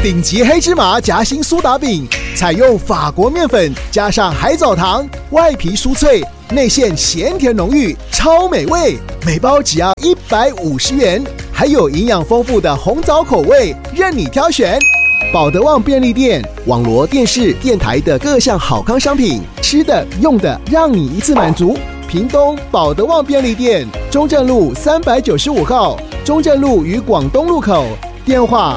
顶级黑芝麻夹心苏打饼，采用法国面粉加上海藻糖，外皮酥脆，内馅咸甜浓郁，超美味。每包只要150元，还有营养丰富的红枣口味，任你挑选。保德旺便利店、网罗电视、电台的各项好康商品，吃的、用的，让你一次满足。屏东保德旺便利店，中正路395号，中正路与广东路口。电话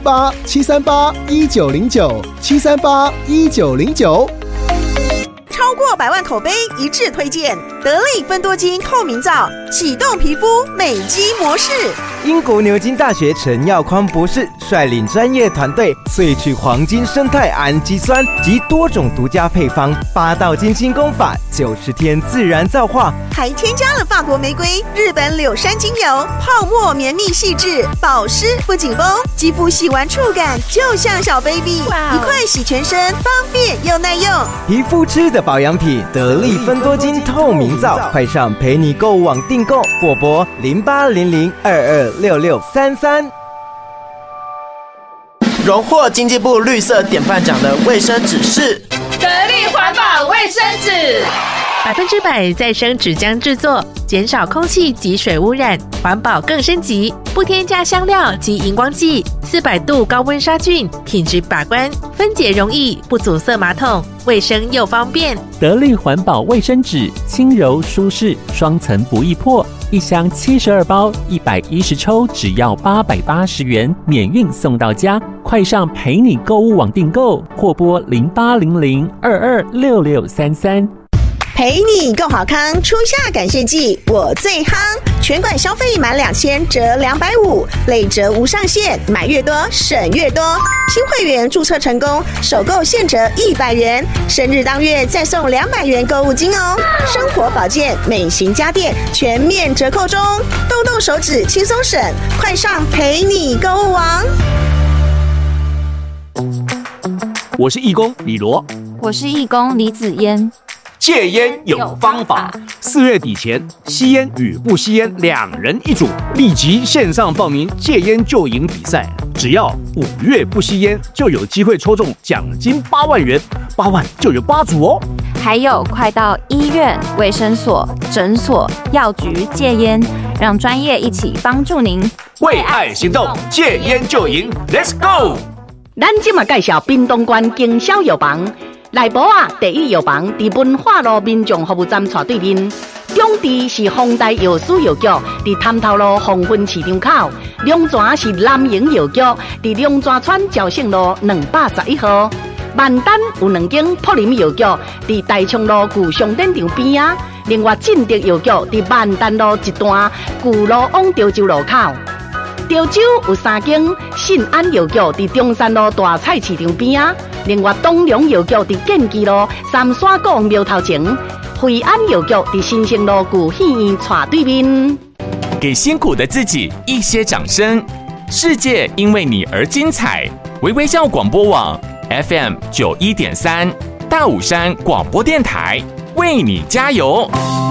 08-738-1909，738-1909。 超过100万口碑一致推荐得力芬多精透明皂，启动皮肤美肌模式。 英国牛津大学陈耀匡博士率领专业团队萃取黄金生态氨基酸及多种独家配方，8道金清功法，90天自然皂化， 还添加了法国玫瑰、日本柳杉精油，泡沫绵密细致，保湿不紧绷，肌肤洗完触感就像小 baby， 一块洗全身，方便又耐用。 皮肤吃的保养品，得力芬多精透明皂，快上陪你购物网订购，或拨0800226633。 荣获经济部绿色典范奖的卫生纸是得力环保卫生纸 ，100%再生纸浆制作，减少空气及水污染，环保更升级，不添加香料及荧光剂，400度高温杀菌，品质把关，分解容易，不阻塞马桶，卫生又方便。 得力环保卫生纸，轻柔舒适，双层不易破，一箱72包，110抽，只要880元，免运送到家。快上陪你购物网订购，或拨0800226633。 陪你更好康，初夏感谢季我最夯，全馆消费满2000折250，累折无上限，买越多省越多。新会员注册成功，首购现折100元，生日当月再送200元购物金哦。生活保健、美型家电全面折扣中，动动手指轻松省，快上陪你购物网。 我是义工李罗， 我是义工李子嫣。 戒烟有方法，4月底前，吸烟与不吸烟2人1组，立即线上报名戒烟救营比赛。只要5月不吸烟，就有机会抽中奖金8万元，8万就有8组哦。 还有，快到医院、卫生所、诊所、药局戒烟，让专业一起帮助您。 为爱行动，戒烟救营 ，Let's go！ 咱今嘛介绍屏东县经销药房。内部第一药房伫文化路民众服务站斜对面，中治是丰台药师药局，伫潭头路黄昏市场口；龙泉是南营药局，伫龙泉村朝圣路211号；万丹有2间普林药局，伫大昌路旧商店场边啊。另外，正德药局伫万丹路一段旧路往潮州路口。潮州有3间信安药局，伫中山路大菜市场边啊。另外，东龙药局伫建基路三山国王庙头前，惠安药局伫新生路旧戏院斜对面。 给辛苦的自己一些掌声，世界因为你而精彩。微微笑广播网 FM91.3，大武山广播电台为你加油。